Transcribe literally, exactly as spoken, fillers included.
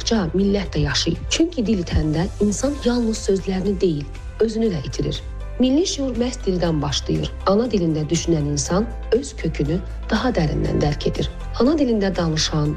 yaşadıqca millət də yaşayır. Çünki dil itəndə insan yalnız sözlərini deyil, özünü də itirir. Milli şüur məhz dildən başlayır. Ana dilində düşünən insan öz kökünü daha dərindən dərk edir. Ana dilində danışan,